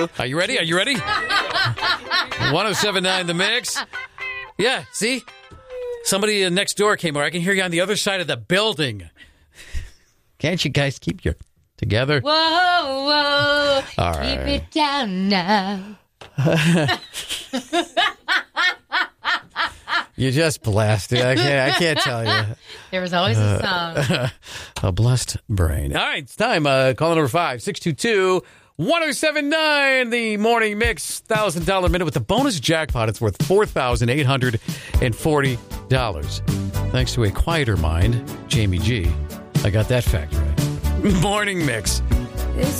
you. Are you ready? 107.9 The Mix. Yeah, see? Somebody next door came over. I can hear you on the other side of the building. Can't you guys keep your together? Whoa, whoa. All Keep right. it down now. You just blasted. I can't tell you. There was always a song. A blessed brain. All right, it's time. Call number 5-622-1079. The morning mix, $1,000 minute with the bonus jackpot. It's worth $4,840. Thanks to a quieter mind, Jamie G. I got that fact right. Morning mix.